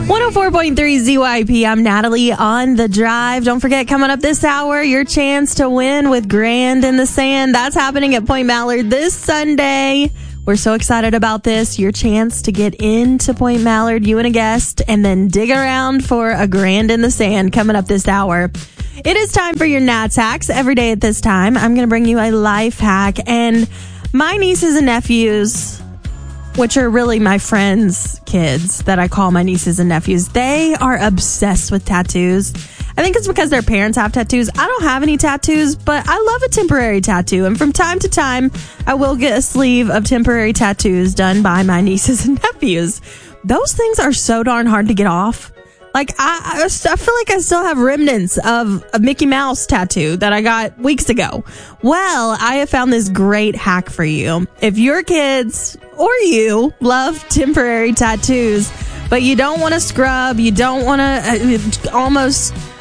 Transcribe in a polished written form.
104.3 ZYP. I'm Natalie on the drive. Don't forget, coming up this hour, your chance to win with Grand in the Sand. That's happening at Point Mallard this Sunday. We're so excited about this. Your chance to get into Point Mallard, you and a guest, and then dig around for a Grand in the Sand coming up this hour. It is time for your Nats Hacks. Every day at this time, I'm going to bring you a life hack. And my nieces and nephews, which are really my friends' kids that I call my nieces and nephews, they are obsessed with tattoos. I think it's because their parents have tattoos. I don't have any tattoos, but I love a temporary tattoo. And from time to time, I will get a sleeve of temporary tattoos done by my nieces and nephews. Those things are so darn hard to get off. Like, I feel like I still have remnants of a Mickey Mouse tattoo that I got weeks ago. Well, I have found this great hack for you. If your kids or you love temporary tattoos, but you don't want to scrub, you don't want to almost